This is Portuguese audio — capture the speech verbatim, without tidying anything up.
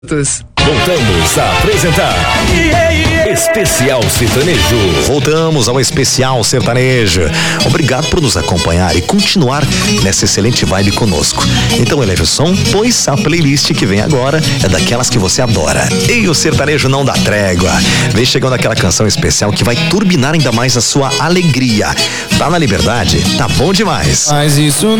Voltamos a apresentar Especial Sertanejo. Voltamos ao Especial Sertanejo. Obrigado por nos acompanhar e continuar nessa excelente vibe conosco. Então eleve o som, pois a playlist que vem agora é daquelas que você adora. E o sertanejo não dá trégua. Vem chegando aquela canção especial que vai turbinar ainda mais a sua alegria. Tá na liberdade? Tá bom demais. Mas isso